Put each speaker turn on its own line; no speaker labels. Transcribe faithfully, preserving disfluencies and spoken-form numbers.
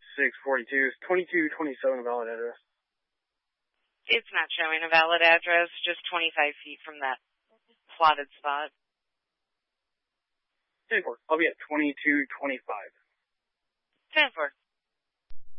six forty-two. Is twenty-two twenty-seven a valid address?
It's not showing a valid address, just twenty-five feet from that plotted spot.
ten four. I'll be at twenty-two twenty-five.
ten four.